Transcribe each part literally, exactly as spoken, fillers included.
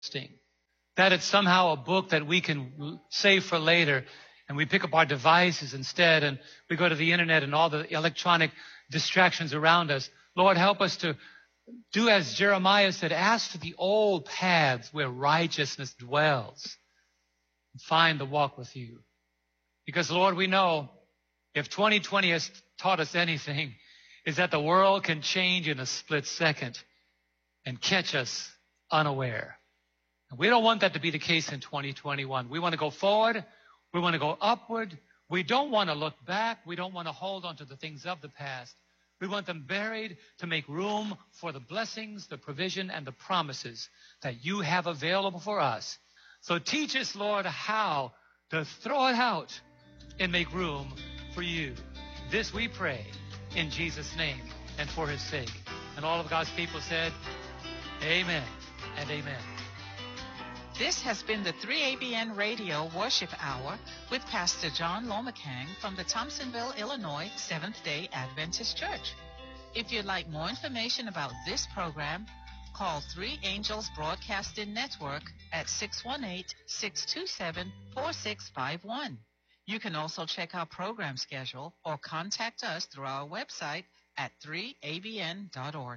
That it's somehow a book that we can save for later, and we pick up our devices instead, and we go to the internet and all the electronic distractions around us. Lord, help us to do as Jeremiah said, ask for the old paths where righteousness dwells. And find the walk with you. Because, Lord, we know if twenty twenty has taught us anything, is that the world can change in a split second and catch us unaware. And we don't want that to be the case in twenty twenty-one. We want to go forward. We want to go upward. We don't want to look back. We don't want to hold on to the things of the past. We want them buried to make room for the blessings, the provision, and the promises that you have available for us. So teach us, Lord, how to throw it out and make room for you. This we pray in Jesus' name and for his sake. And all of God's people said, amen and amen. This has been the three A B N Radio Worship Hour with Pastor John Lomacang from the Thompsonville, Illinois Seventh-day Adventist Church. If you'd like more information about this program, call Three Angels Broadcasting Network at six one eight, six two seven, four six five one. You can also check our program schedule or contact us through our website at three A B N dot org.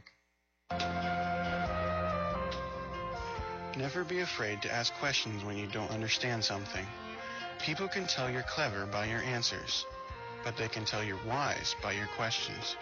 Never be afraid to ask questions when you don't understand something. People can tell you're clever by your answers, but they can tell you're wise by your questions.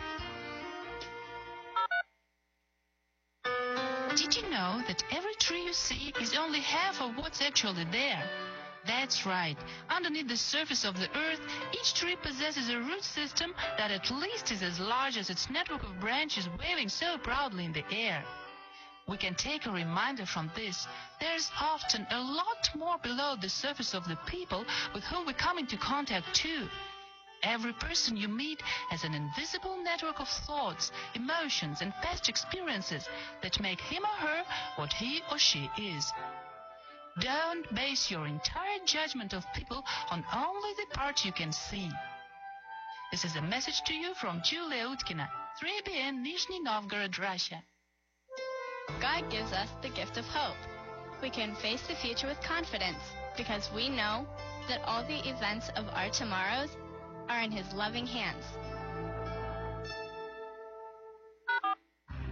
Did you know that every tree you see is only half of what's actually there? That's right. Underneath the surface of the earth, each tree possesses a root system that at least is as large as its network of branches waving so proudly in the air. We can take a reminder from this. There's often a lot more below the surface of the people with whom we come into contact too. Every person you meet has an invisible network of thoughts, emotions, and past experiences that make him or her what he or she is. Don't base your entire judgment of people on only the part you can see. This is a message to you from Julia Utkina, three A B N, Nizhny Novgorod, Russia. God gives us the gift of hope. We can face the future with confidence because we know that all the events of our tomorrows are in his loving hands.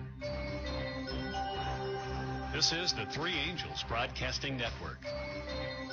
This is the Three Angels Broadcasting Network.